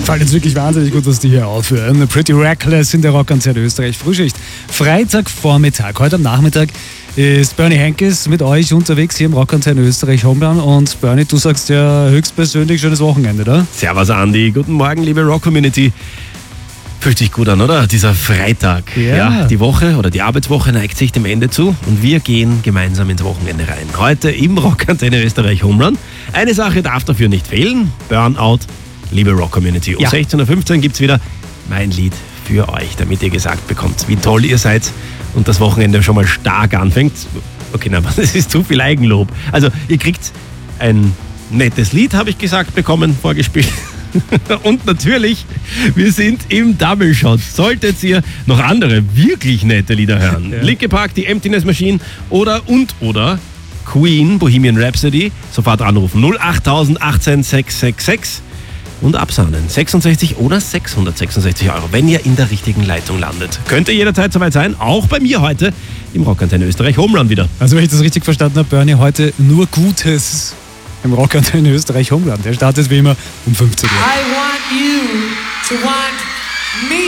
gefällt jetzt wirklich wahnsinnig gut, was die hier aufhören. Pretty Reckless in der Rockantenne Österreich Frühschicht. Freitagvormittag, heute am Nachmittag ist Bernie Henkes mit euch unterwegs hier im Rockantenne Österreich Homeland. Und Bernie, du sagst ja höchstpersönlich schönes Wochenende, oder? Servus Andi, guten Morgen, liebe Rock-Community. Fühlt sich gut an, oder? Dieser Freitag. Ja, die Woche oder die Arbeitswoche neigt sich dem Ende zu und wir gehen gemeinsam ins Wochenende rein. Heute im Rockantenne Österreich Homerun. Eine Sache darf dafür nicht fehlen. Burnout, liebe Rock-Community. Um 16.15 Uhr gibt es wieder mein Lied für euch, damit ihr gesagt bekommt, wie toll ihr seid und das Wochenende schon mal stark anfängt. Okay, na, das ist zu viel Eigenlob. Also, ihr kriegt ein nettes Lied, habe ich gesagt, bekommen, vorgespielt. Und natürlich, wir sind im Double Shot. Solltet ihr noch andere wirklich nette Lieder hören, Linkin Park, die Emptiness Machine oder Queen, Bohemian Rhapsody, sofort anrufen 08000 18 666 und absahnen 66 oder 666 Euro, wenn ihr in der richtigen Leitung landet. Könnte jederzeit soweit sein, auch bei mir heute im Rockantenne Österreich Homerun wieder. Also wenn ich das richtig verstanden habe, Bernie, heute nur Gutes im Rockantenne Österreich Homeland. Der startet wie immer um 15 Uhr. I want you to want me.